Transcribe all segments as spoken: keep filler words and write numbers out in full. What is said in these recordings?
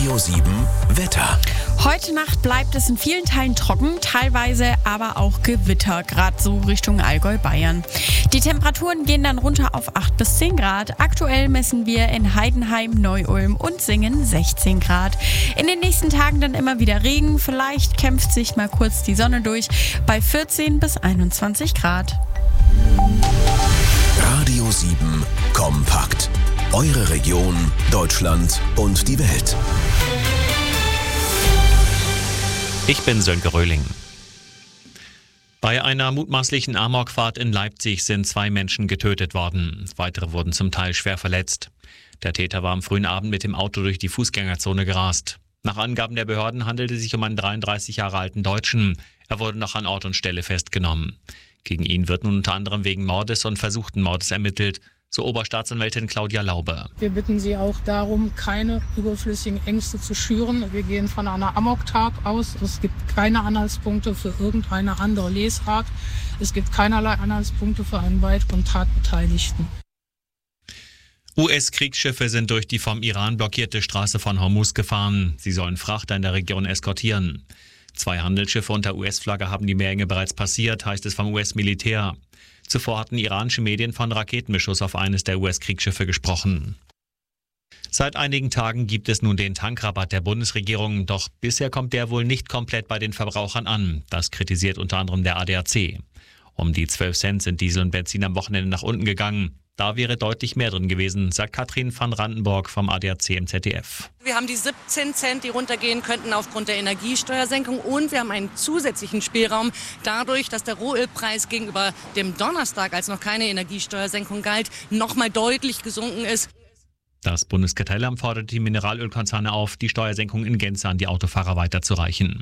Radio sieben Wetter. Heute Nacht bleibt es in vielen Teilen trocken, teilweise aber auch Gewitter, gerade so Richtung Allgäu-Bayern. Die Temperaturen gehen dann runter auf acht bis zehn Grad. Aktuell messen wir in Heidenheim, Neu-Ulm und Singen sechzehn Grad. In den nächsten Tagen dann immer wieder Regen, vielleicht kämpft sich mal kurz die Sonne durch bei vierzehn bis einundzwanzig Grad. Radio sieben kompakt. Eure Region, Deutschland und die Welt. Ich bin Sönke Röhling. Bei einer mutmaßlichen Amokfahrt in Leipzig sind zwei Menschen getötet worden. Weitere wurden zum Teil schwer verletzt. Der Täter war am frühen Abend mit dem Auto durch die Fußgängerzone gerast. Nach Angaben der Behörden handelte es sich um einen dreiunddreißig Jahre alten Deutschen. Er wurde noch an Ort und Stelle festgenommen. Gegen ihn wird nun unter anderem wegen Mordes und versuchten Mordes ermittelt, so Oberstaatsanwältin Claudia Laube. Wir bitten Sie auch darum, keine überflüssigen Ängste zu schüren. Wir gehen von einer Amoktat aus. Es gibt keine Anhaltspunkte für irgendeine andere Lesart. Es gibt keinerlei Anhaltspunkte für einen weiteren Tatbeteiligten. U S-Kriegsschiffe sind durch die vom Iran blockierte Straße von Hormuz gefahren. Sie sollen Frachter in der Region eskortieren. Zwei Handelsschiffe unter U S-Flagge haben die Meerenge bereits passiert, heißt es vom U S-Militär. Zuvor hatten iranische Medien von Raketenbeschuss auf eines der U S-Kriegsschiffe gesprochen. Seit einigen Tagen gibt es nun den Tankrabatt der Bundesregierung, doch bisher kommt der wohl nicht komplett bei den Verbrauchern an. Das kritisiert unter anderem der A D A C. Um die zwölf Cent sind Diesel und Benzin am Wochenende nach unten gegangen. Da wäre deutlich mehr drin gewesen, sagt Katrin van Randenborg vom A D A C im Z D F. Wir haben die siebzehn Cent, die runtergehen könnten aufgrund der Energiesteuersenkung, und wir haben einen zusätzlichen Spielraum dadurch, dass der Rohölpreis gegenüber dem Donnerstag, als noch keine Energiesteuersenkung galt, nochmal deutlich gesunken ist. Das Bundeskartellamt fordert die Mineralölkonzerne auf, die Steuersenkung in Gänze an die Autofahrer weiterzureichen.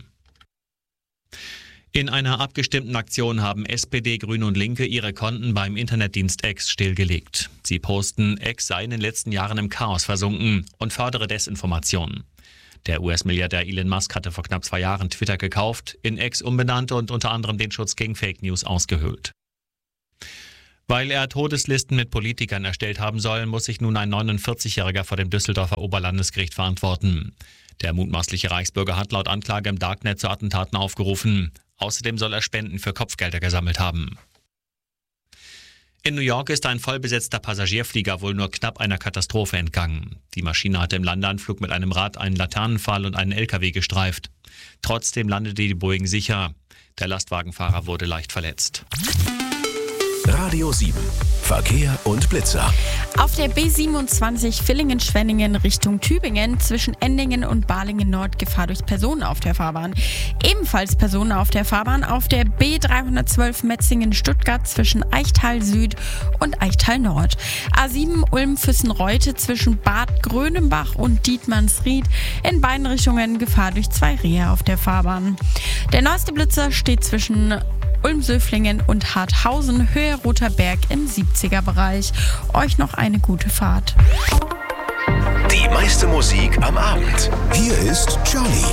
In einer abgestimmten Aktion haben S P D, Grüne und Linke ihre Konten beim Internetdienst X stillgelegt. Sie posten, X sei in den letzten Jahren im Chaos versunken und fördere Desinformation. Der U S-Milliardär Elon Musk hatte vor knapp zwei Jahren Twitter gekauft, in X umbenannt und unter anderem den Schutz gegen Fake News ausgehöhlt. Weil er Todeslisten mit Politikern erstellt haben soll, muss sich nun ein neunundvierzigjähriger vor dem Düsseldorfer Oberlandesgericht verantworten. Der mutmaßliche Reichsbürger hat laut Anklage im Darknet zu Attentaten aufgerufen. Außerdem soll er Spenden für Kopfgelder gesammelt haben. In New York ist ein vollbesetzter Passagierflieger wohl nur knapp einer Katastrophe entgangen. Die Maschine hatte im Landeanflug mit einem Rad einen Laternenpfahl und einen L K W gestreift. Trotzdem landete die Boeing sicher. Der Lastwagenfahrer wurde leicht verletzt. Radio sieben Verkehr und Blitzer. Auf der B siebenundzwanzig Villingen-Schwenningen Richtung Tübingen zwischen Endingen und Balingen-Nord Gefahr durch Personen auf der Fahrbahn. Ebenfalls Personen auf der Fahrbahn auf der B dreihundertzwölf Metzingen-Stuttgart zwischen Eichtal Süd und Eichtal Nord. A sieben Ulm-Füssen-Reute zwischen Bad Grönenbach und Dietmannsried. In beiden Richtungen Gefahr durch zwei Rehe auf der Fahrbahn. Der neueste Blitzer steht zwischen Ulm-Söflingen und Harthausen, Höhe Roter Berg im siebziger Bereich. Euch noch eine gute Fahrt. Die meiste Musik am Abend. Hier ist Johnny.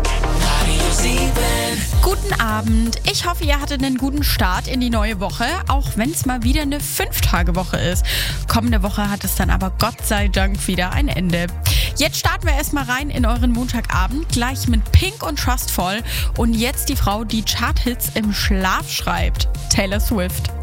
Guten Abend. Ich hoffe, ihr hattet einen guten Start in die neue Woche, auch wenn es mal wieder eine Fünf-Tage-Woche ist. Kommende Woche hat es dann aber Gott sei Dank wieder ein Ende. Jetzt starten wir erstmal rein in euren Montagabend, gleich mit Pink und Trustful. Und jetzt die Frau, die Charthits im Schlaf schreibt, Taylor Swift.